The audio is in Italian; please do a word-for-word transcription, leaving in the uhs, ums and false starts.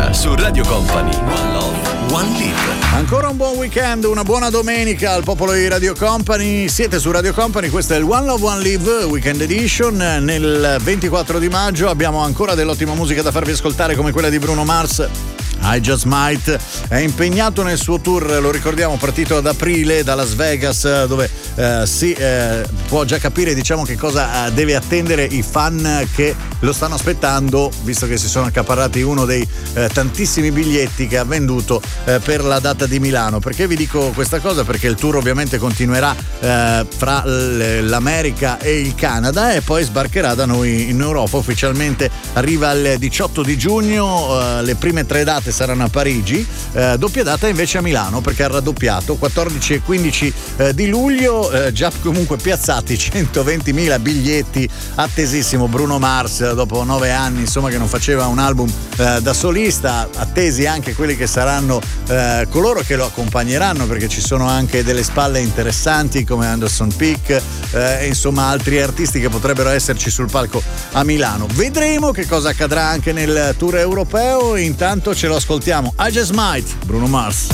musica su Radio Company. One Love, One Live. Ancora un buon weekend, una buona domenica al popolo di Radio Company. Siete su Radio Company, questo è il One Love, One Live Weekend Edition. Nel ventiquattro di maggio abbiamo ancora dell'ottima musica da farvi ascoltare, come quella di Bruno Mars. I Just Might è impegnato nel suo tour, lo ricordiamo, partito ad aprile da Las Vegas, dove eh, si eh, può già capire, diciamo, che cosa deve attendere i fan che lo stanno aspettando, visto che si sono accaparrati uno dei eh, tantissimi biglietti che ha venduto eh, per la data di Milano. Perché vi dico questa cosa? Perché il tour ovviamente continuerà eh, fra l'America e il Canada e poi sbarcherà da noi in Europa. Ufficialmente arriva il diciotto di giugno, eh, le prime tre date saranno a Parigi, eh, doppia data invece a Milano, perché ha raddoppiato quattordici e quindici eh, di luglio, eh, già comunque piazzati centoventimila biglietti. Attesissimo Bruno Mars, dopo nove anni insomma che non faceva un album eh, da solista. Attesi anche quelli che saranno eh, coloro che lo accompagneranno, perché ci sono anche delle spalle interessanti come Anderson .Paak eh, e insomma altri artisti che potrebbero esserci sul palco a Milano. Vedremo che cosa accadrà anche nel tour europeo. Intanto ce lo ascoltiamo. I Just Might, Bruno Mars.